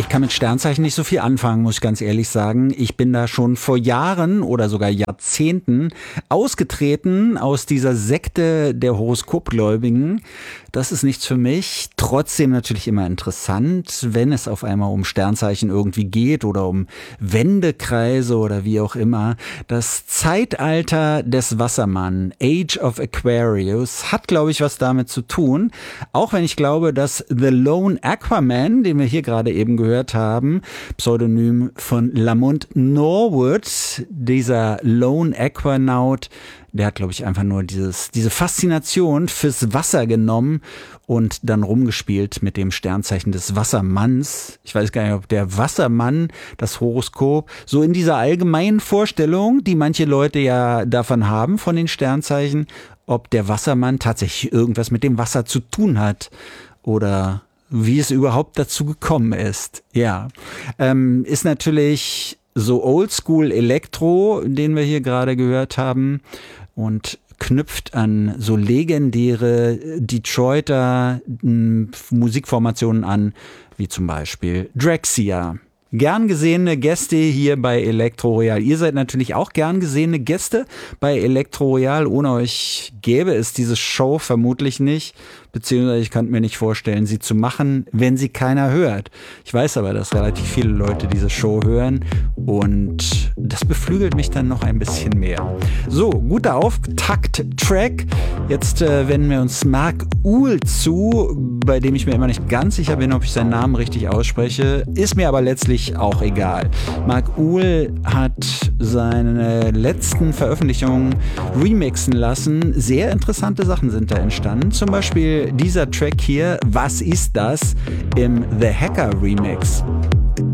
kann mit Sternzeichen nicht so viel anfangen, muss ich ganz ehrlich sagen. Ich bin da schon vor Jahren oder sogar Jahrzehnten ausgetreten aus dieser Sekte der Horoskopgläubigen. Das ist nichts für mich. Trotzdem natürlich immer interessant, wenn es auf einmal um Sternzeichen irgendwie geht oder um Wendekreise oder wie auch immer. Das Zeitalter des Wassermann, Age of Aquarius, hat, glaube ich, was damit zu tun. Auch wenn ich glaube, dass The Lone Aquaman, den wir hier gerade eben gehört haben, Pseudonym von Lamont Norwood, dieser Lone Aquanaut, der hat, glaube ich, einfach nur diese Faszination fürs Wasser genommen und dann rumgespielt mit dem Sternzeichen des Wassermanns. Ich weiß gar nicht, ob der Wassermann, das Horoskop, so in dieser allgemeinen Vorstellung, die manche Leute ja davon haben, von den Sternzeichen, ob der Wassermann tatsächlich irgendwas mit dem Wasser zu tun hat oder wie es überhaupt dazu gekommen ist. Ja, ist natürlich so Oldschool Elektro, den wir hier gerade gehört haben, und knüpft an so legendäre Detroiter Musikformationen an, wie zum Beispiel Drexciya. Gern gesehene Gäste hier bei Elektro Royal. Ihr seid natürlich auch gern gesehene Gäste bei Elektro Royal. Ohne euch gäbe es diese Show vermutlich nicht. Beziehungsweise ich kann mir nicht vorstellen, sie zu machen, wenn sie keiner hört. Ich weiß aber, dass relativ viele Leute diese Show hören und das beflügelt mich dann noch ein bisschen mehr. So, guter Auftakt-Track. Jetzt wenden wir uns Mark Uhl zu, bei dem ich mir immer nicht ganz sicher bin, ob ich seinen Namen richtig ausspreche. Ist mir aber letztlich auch egal. Mark Uhl hat seine letzten Veröffentlichungen remixen lassen. Sehr interessante Sachen sind da entstanden. Zum Beispiel dieser Track hier, Was ist das? Im The Hacker Remix.